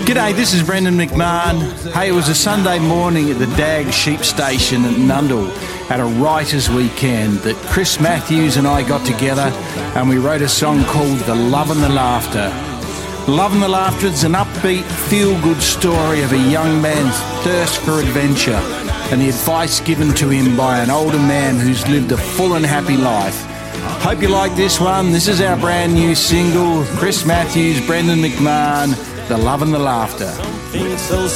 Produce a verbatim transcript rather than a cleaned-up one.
G'day, this is Brendan McMahon. Hey, it was a Sunday morning at the Dag Sheep Station at Nundle at a writers' weekend that Chris Matthews and I got together and we wrote a song called The Love and the Laughter. Love and the Laughter is an upbeat, feel-good story of a young man's thirst for adventure and the advice given to him by an older man who's lived a full and happy life. Hope you like this one. This is our brand new single, Chris Matthews, Brendan McMahon, The Love and the Laughter. Something so